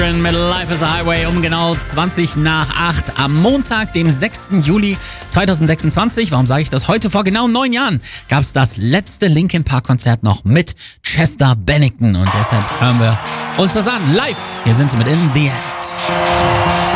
Sheeran mit Life is a Highway um genau 20 nach 8 am Montag, dem 6. Juli 2026. Warum sage ich das? Heute vor genau 9 Jahren gab es das letzte Linkin Park Konzert noch mit Chester Bennington und deshalb hören wir uns das an. Live, hier sind sie mit In the End.